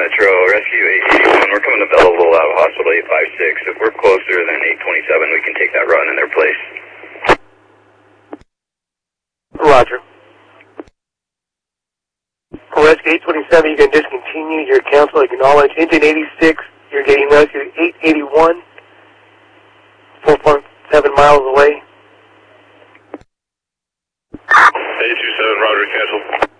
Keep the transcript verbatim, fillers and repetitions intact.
Metro, Rescue eight eighty-one. We're coming to Belleville out of Hospital eight five six. If we're closer than eight twenty-seven, we can take that run in their place. Roger. For Rescue eight twenty-seven, you can discontinue your council acknowledge. Engine eighty-six, you're getting Rescue eight eighty-one, four point seven miles away. eight two seven, Roger, cancel.